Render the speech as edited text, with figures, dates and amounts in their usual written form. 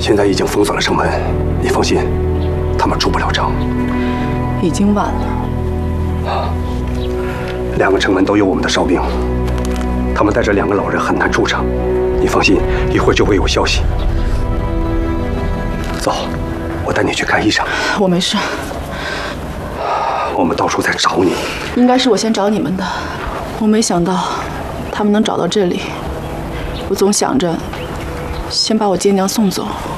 现在已经封锁了城门，你放心，他们出不了城。 已经晚了。 2个城门都有我们的哨兵，他们带着2个老人很难出城。你放心，一会儿就会有消息。走，我带你去看医生。 我没事。 我们到处在找你。 应该是我先找你们的，我没想到他们能找到这里。我总想着先把我爹娘送走。